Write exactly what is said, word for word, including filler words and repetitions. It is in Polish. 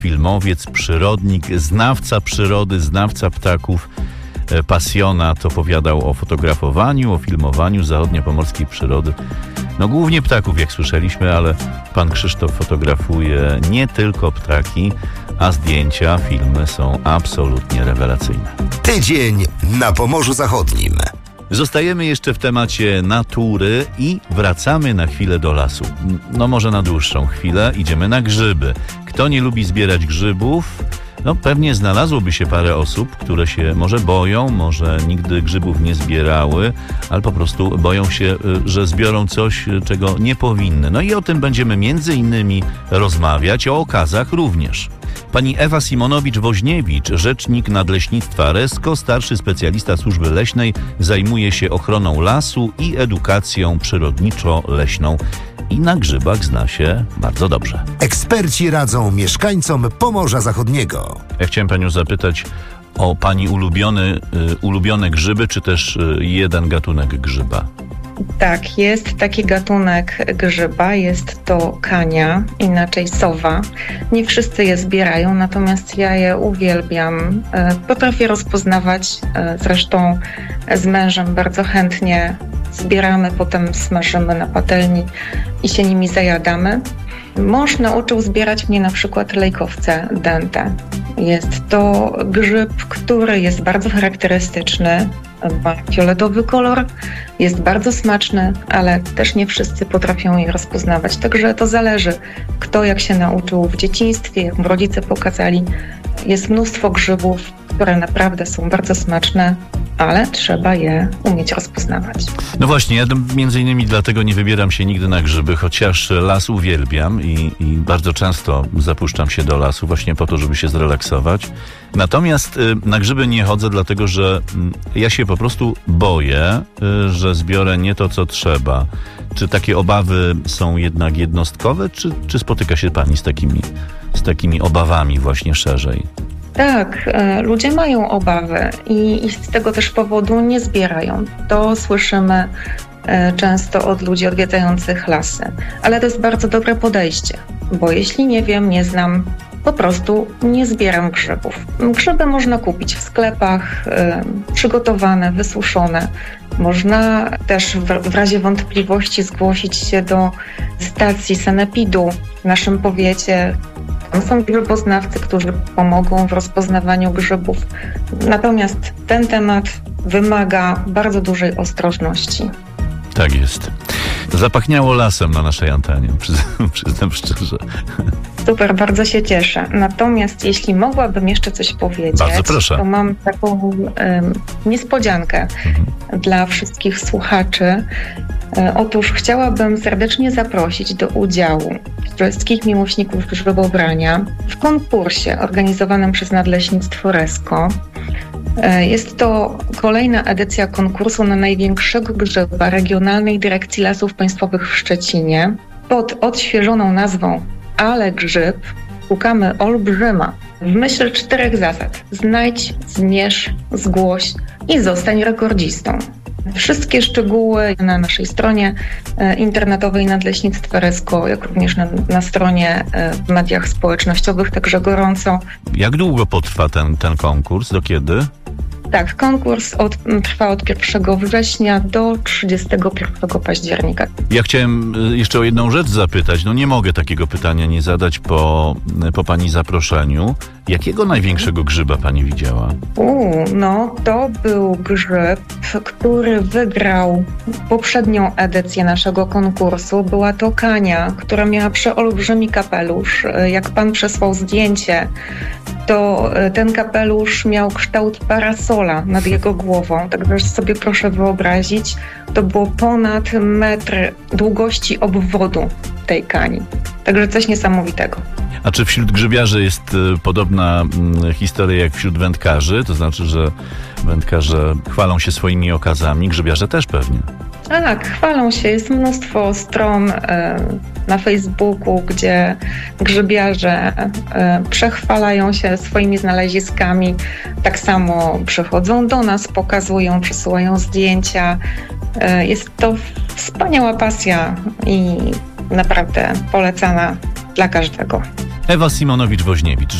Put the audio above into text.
filmowiec, przyrodnik, znawca przyrody, znawca ptaków, pasjonat, opowiadał o fotografowaniu, o filmowaniu zachodniopomorskiej przyrody. No głównie ptaków, jak słyszeliśmy, ale pan Krzysztof fotografuje nie tylko ptaki, a zdjęcia, filmy są absolutnie rewelacyjne. Tydzień na Pomorzu Zachodnim. Zostajemy jeszcze w temacie natury i wracamy na chwilę do lasu. No może na dłuższą chwilę idziemy na grzyby. Kto nie lubi zbierać grzybów? No pewnie znalazłoby się parę osób, które się może boją, może nigdy grzybów nie zbierały, ale po prostu boją się, że zbiorą coś, czego nie powinny. No i o tym będziemy między innymi rozmawiać, o okazach również. Pani Ewa Simonowicz-Woźniewicz, rzecznik Nadleśnictwa Resko, starszy specjalista służby leśnej, zajmuje się ochroną lasu i edukacją przyrodniczo-leśną. I na grzybach zna się bardzo dobrze. Eksperci radzą mieszkańcom Pomorza Zachodniego. Ja chciałem panią zapytać o pani ulubiony, y, ulubione grzyby, czy też y, jeden gatunek grzyba? Tak, jest taki gatunek grzyba, jest to kania, inaczej sowa. Nie wszyscy je zbierają, natomiast ja je uwielbiam. Potrafię rozpoznawać, zresztą z mężem bardzo chętnie zbieramy, potem smażymy na patelni i się nimi zajadamy. Mąż nauczył zbierać mnie na przykład lejkowce dente. Jest to grzyb, który jest bardzo charakterystyczny, ma fioletowy kolor, jest bardzo smaczny, ale też nie wszyscy potrafią je rozpoznawać. Także to zależy, kto jak się nauczył w dzieciństwie, jak mu rodzice pokazali. Jest mnóstwo grzybów, które naprawdę są bardzo smaczne, ale trzeba je umieć rozpoznawać. No właśnie, ja między innymi dlatego nie wybieram się nigdy na grzyby, chociaż las uwielbiam i, i bardzo często zapuszczam się do lasu właśnie po to, żeby się zrelaksować. Natomiast y, na grzyby nie chodzę, dlatego że y, ja się po prostu boję, y, że zbiorę nie to, co trzeba. Czy takie obawy są jednak jednostkowe, czy, czy spotyka się pani z takimi, z takimi obawami właśnie szerzej? Tak, ludzie mają obawy i, i z tego też powodu nie zbierają. To słyszymy często od ludzi odwiedzających lasy. Ale to jest bardzo dobre podejście, bo jeśli nie wiem, nie znam, po prostu nie zbieram grzybów. Grzyby można kupić w sklepach, y, przygotowane, wysuszone. Można też w, w razie wątpliwości zgłosić się do stacji sanepidu w naszym powiecie. Tam są grzyboznawcy, którzy pomogą w rozpoznawaniu grzybów. Natomiast ten temat wymaga bardzo dużej ostrożności. Tak jest. Zapachniało lasem na naszej antenie, przyznam, przyznam szczerze. Super, bardzo się cieszę. Natomiast jeśli mogłabym jeszcze coś powiedzieć, bardzo proszę. To mam taką um, niespodziankę mhm. dla wszystkich słuchaczy. Otóż chciałabym serdecznie zaprosić do udziału wszystkich miłośników grzybobrania w konkursie organizowanym przez Nadleśnictwo Resko. Jest to kolejna edycja konkursu na największego grzyba Regionalnej Dyrekcji Lasów Państwowych w Szczecinie. Pod odświeżoną nazwą Ale grzyb szukamy olbrzyma w myśl czterech zasad. Znajdź, zmierz, zgłoś i zostań rekordzistą. Wszystkie szczegóły na naszej stronie internetowej Nadleśnictwa Resko, jak również na, na stronie w mediach społecznościowych, także gorąco. Jak długo potrwa ten, ten konkurs? Do kiedy? Tak, konkurs od, trwa od pierwszego września do trzydziestego pierwszego października. Ja chciałem jeszcze o jedną rzecz zapytać. No nie mogę takiego pytania nie zadać po, po pani zaproszeniu. Jakiego największego grzyba pani widziała? Uuu, no to był grzyb, który wygrał poprzednią edycję naszego konkursu. Była to kania, która miała przeolbrzymi kapelusz. Jak pan przesłał zdjęcie, to ten kapelusz miał kształt parasola nad jego głową. Także sobie proszę wyobrazić, to było ponad metr długości obwodu tej kani. Także coś niesamowitego. A czy wśród grzybiarzy jest y, podobna y, historia jak wśród wędkarzy? To znaczy, że wędkarze chwalą się swoimi okazami, grzybiarze też pewnie. Tak, chwalą się. Jest mnóstwo stron y, na Facebooku, gdzie grzybiarze y, przechwalają się swoimi znaleziskami. Tak samo przychodzą do nas, pokazują, przesyłają zdjęcia. Y, jest to wspaniała pasja i naprawdę polecana dla każdego. Ewa Simonowicz-Woźniewicz.